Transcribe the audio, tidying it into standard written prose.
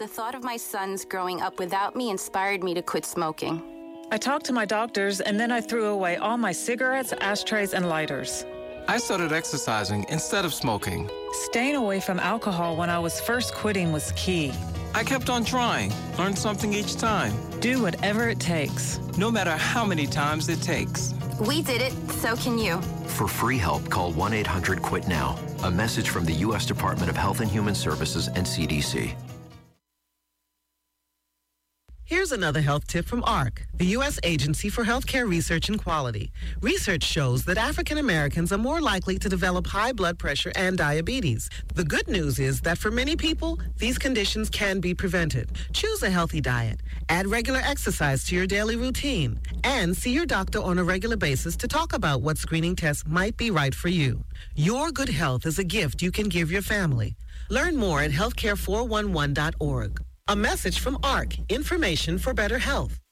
The thought of my sons growing up without me inspired me to quit smoking. I talked to my doctors, and then I threw away all my cigarettes, ashtrays, and lighters. I started exercising instead of smoking. Staying away from alcohol when I was first quitting was key. I kept on trying, learned something each time. Do whatever it takes. No matter how many times it takes. We did it, so can you. For free help, call 1-800-QUIT-NOW. A message from the U.S. Department of Health and Human Services and CDC. Here's another health tip from AHRQ, the U.S. Agency for Healthcare Research and Quality. Research shows that African Americans are more likely to develop high blood pressure and diabetes. The good news is that for many people, these conditions can be prevented. Choose a healthy diet, add regular exercise to your daily routine, and see your doctor on a regular basis to talk about what screening tests might be right for you. Your good health is a gift you can give your family. Learn more at healthcare411.org. A message from AHRQ, Information for Better Health.